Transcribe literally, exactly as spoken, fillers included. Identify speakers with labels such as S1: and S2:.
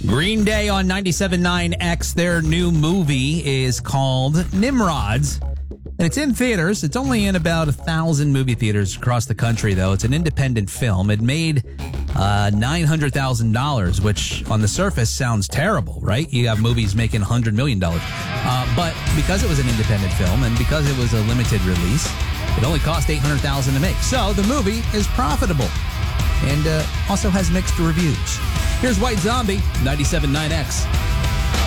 S1: Green Day on ninety-seven point nine X. Their new movie is called Nimrods, and it's in theaters. It's only in about a thousand movie theaters across the country, though. It's an independent film. It made uh, nine hundred thousand dollars, which on the surface sounds terrible, right? You have movies making one hundred million dollars. Uh, but because it was an independent film and because it was a limited release, it only cost eight hundred thousand dollars to make. So the movie is profitable and uh, also has mixed reviews. Here's White Zombie, ninety-seven point nine X.